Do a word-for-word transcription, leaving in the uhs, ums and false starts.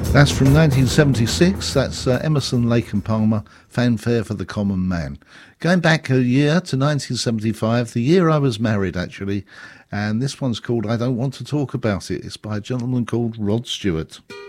That's from nineteen seventy-six. That's uh, Emerson, Lake and Palmer, Fanfare for the Common Man. Going back a year to nineteen seventy-five, the year I was married, actually, and this one's called I Don't Want to Talk About It. It's by a gentleman called Rod Stewart.